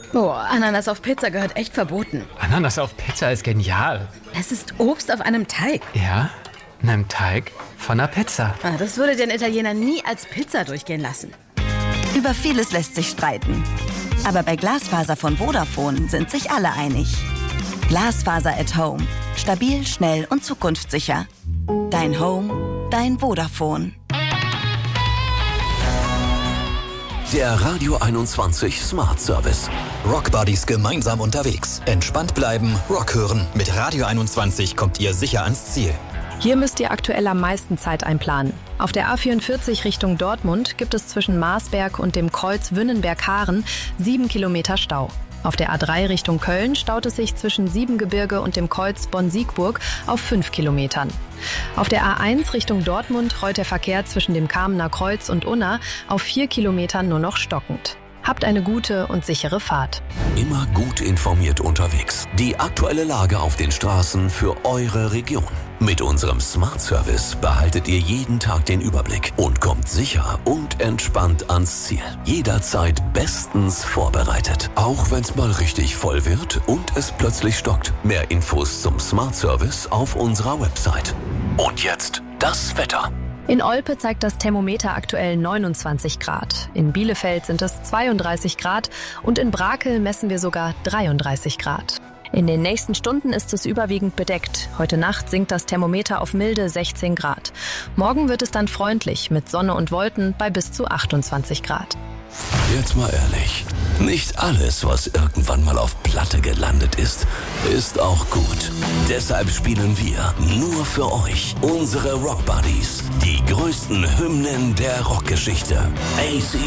Oh, Ananas auf Pizza gehört echt verboten. Ananas auf Pizza ist genial. Es ist Obst auf einem Teig. Ja, einem Teig von einer Pizza. Das würde den Italiener nie als Pizza durchgehen lassen. Über vieles lässt sich streiten. Aber bei Glasfaser von Vodafone sind sich alle einig. Glasfaser at Home. Stabil, schnell und zukunftssicher. Dein Home, dein Vodafone. Der Radio 21 Smart Service. Rock Buddies gemeinsam unterwegs. Entspannt bleiben, Rock hören. Mit Radio 21 kommt ihr sicher ans Ziel. Hier müsst ihr aktuell am meisten Zeit einplanen. Auf der A44 Richtung Dortmund gibt es zwischen Marsberg und dem Kreuz Wünnenberg-Haaren 7 Kilometer Stau. Auf der A3 Richtung Köln staut es sich zwischen Siebengebirge und dem Kreuz Bonn-Siegburg auf 5 Kilometern. Auf der A1 Richtung Dortmund rollt der Verkehr zwischen dem Kamener Kreuz und Unna auf 4 Kilometern nur noch stockend. Habt eine gute und sichere Fahrt. Immer gut informiert unterwegs. Die aktuelle Lage auf den Straßen für eure Region. Mit unserem Smart Service behaltet ihr jeden Tag den Überblick und kommt sicher und entspannt ans Ziel. Jederzeit bestens vorbereitet. Auch wenn es mal richtig voll wird und es plötzlich stockt. Mehr Infos zum Smart Service auf unserer Website. Und jetzt das Wetter. In Olpe zeigt das Thermometer aktuell 29 Grad. In Bielefeld sind es 32 Grad und in Brakel messen wir sogar 33 Grad. In den nächsten Stunden ist es überwiegend bedeckt. Heute Nacht sinkt das Thermometer auf milde 16 Grad. Morgen wird es dann freundlich mit Sonne und Wolken bei bis zu 28 Grad. Jetzt mal ehrlich, nicht alles, was irgendwann mal auf Platte gelandet ist, ist auch gut. Deshalb spielen wir nur für euch unsere Rock Buddies, die größten Hymnen der Rockgeschichte. AC/DC,